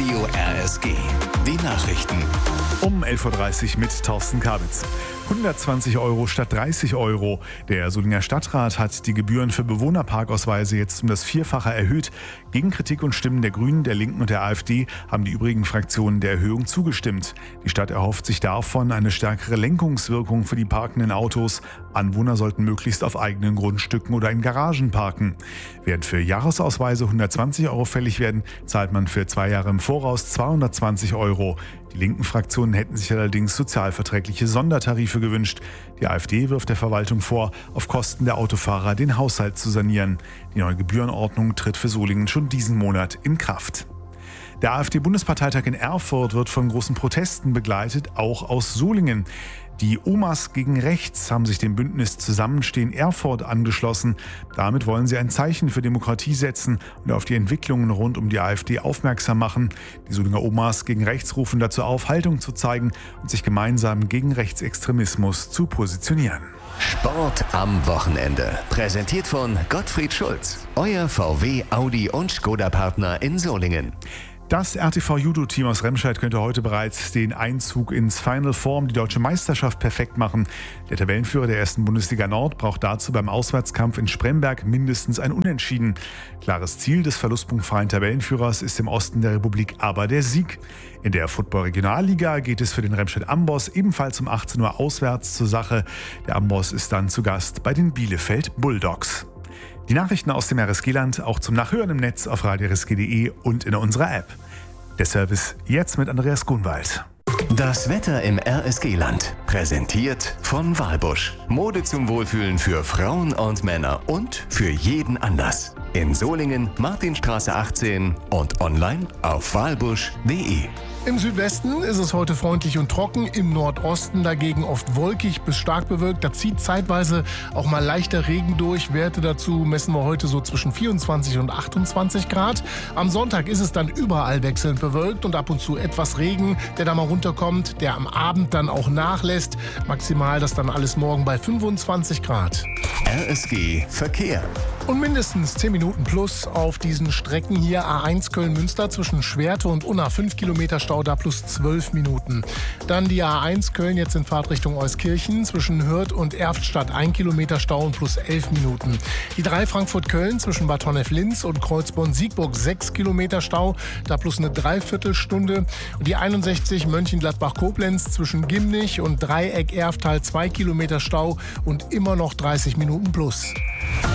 Radio RSG. Die Nachrichten. Um 11.30 Uhr mit Thorsten Kabitz. 120 € statt 30 €. Der Solinger Stadtrat hat die Gebühren für Bewohnerparkausweise jetzt um das Vierfache erhöht. Gegen Kritik und Stimmen der Grünen, der Linken und der AfD haben die übrigen Fraktionen der Erhöhung zugestimmt. Die Stadt erhofft sich davon eine stärkere Lenkungswirkung für die parkenden Autos. Anwohner sollten möglichst auf eigenen Grundstücken oder in Garagen parken. Während für Jahresausweise 120 € fällig werden, zahlt man für 2 Jahre im Voraus 220 €. Die linken Fraktionen hätten sich allerdings sozialverträgliche Sondertarife gewünscht. Die AfD wirft der Verwaltung vor, auf Kosten der Autofahrer den Haushalt zu sanieren. Die neue Gebührenordnung tritt für Solingen schon diesen Monat in Kraft. Der AfD-Bundesparteitag in Erfurt wird von großen Protesten begleitet, auch aus Solingen. Die Omas gegen Rechts haben sich dem Bündnis Zusammenstehen Erfurt angeschlossen. Damit wollen sie ein Zeichen für Demokratie setzen und auf die Entwicklungen rund um die AfD aufmerksam machen. Die Solinger Omas gegen Rechts rufen dazu auf, Haltung zu zeigen und sich gemeinsam gegen Rechtsextremismus zu positionieren. Sport am Wochenende. Präsentiert von Gottfried Schulz. Euer VW, Audi und Skoda-Partner in Solingen. Das RTV-Judo-Team aus Remscheid könnte heute bereits den Einzug ins Final Four um die deutsche Meisterschaft perfekt machen. Der Tabellenführer der 1. Bundesliga Nord braucht dazu beim Auswärtskampf in Spremberg mindestens ein Unentschieden. Klares Ziel des verlustpunktfreien Tabellenführers ist im Osten der Republik aber der Sieg. In der Football-Regionalliga geht es für den Remscheid Amboss ebenfalls um 18 Uhr auswärts zur Sache. Der Amboss ist dann zu Gast bei den Bielefeld Bulldogs. Die Nachrichten aus dem RSG-Land auch zum Nachhören im Netz auf radiorsg.de und in unserer App. Der Service jetzt mit Andreas Grunwald. Das Wetter im RSG-Land. Präsentiert von Walbusch. Mode zum Wohlfühlen für Frauen und Männer und für jeden Anlass. In Solingen, Martinstraße 18 und online auf walbusch.de. Im Südwesten ist es heute freundlich und trocken, im Nordosten dagegen oft wolkig bis stark bewölkt. Da zieht zeitweise auch mal leichter Regen durch. Werte dazu messen wir heute so zwischen 24 und 28 Grad. Am Sonntag ist es dann überall wechselnd bewölkt und ab und zu etwas Regen, der da mal runterkommt, der am Abend dann auch nachlässt. Maximal das dann alles morgen bei 25 Grad. RSG Verkehr. Und mindestens 10 Minuten plus auf diesen Strecken hier. A1 Köln-Münster zwischen Schwerte und Unna 5 Kilometer Stau, da plus 12 Minuten. Dann die A1 Köln jetzt in Fahrtrichtung Euskirchen zwischen Hürth und Erftstadt 1 Kilometer Stau und plus 11 Minuten. Die 3 Frankfurt-Köln zwischen Bad Honnef-Linz und Kreuzborn-Siegburg 6 Kilometer Stau, da plus eine Dreiviertelstunde. Und die 61 Mönchengladbach-Koblenz zwischen Gimnich und Dreieck-Erftal 2 Kilometer Stau und immer noch 30 Minuten plus.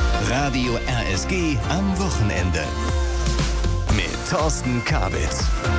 Radio RSG am Wochenende. Mit Thorsten Kabitz.